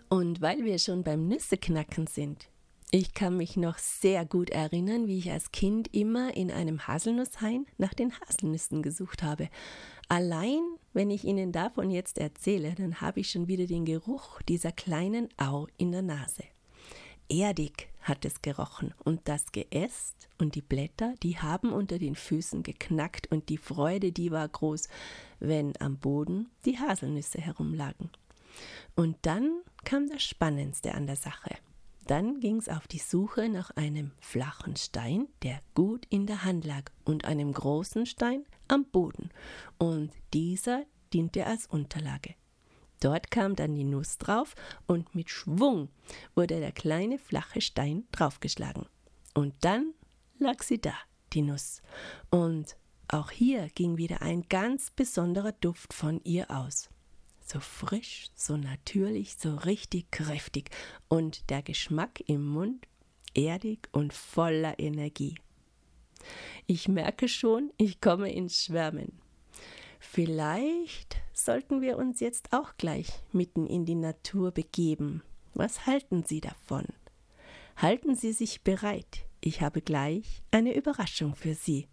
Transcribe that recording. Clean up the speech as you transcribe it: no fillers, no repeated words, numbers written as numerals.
Und weil wir schon beim Nüsseknacken sind, ich kann mich noch sehr gut erinnern, wie ich als Kind immer in einem Haselnusshain nach den Haselnüssen gesucht habe. Allein, wenn ich Ihnen davon jetzt erzähle, dann habe ich schon wieder den Geruch dieser kleinen Au in der Nase. Erdig hat es gerochen und das Geäst und die Blätter, die haben unter den Füßen geknackt und die Freude, die war groß, wenn am Boden die Haselnüsse herumlagen. Und dann kam das Spannendste an der Sache. Dann ging's auf die Suche nach einem flachen Stein, der gut in der Hand lag, und einem großen Stein am Boden. Und dieser diente als Unterlage. Dort kam dann die Nuss drauf und mit Schwung wurde der kleine flache Stein draufgeschlagen. Und dann lag sie da, die Nuss. Und auch hier ging wieder ein ganz besonderer Duft von ihr aus. So frisch, so natürlich, so richtig kräftig und der Geschmack im Mund erdig und voller Energie. Ich merke schon, ich komme ins Schwärmen. Vielleicht sollten wir uns jetzt auch gleich mitten in die Natur begeben. Was halten Sie davon? Halten Sie sich bereit. Ich habe gleich eine Überraschung für Sie.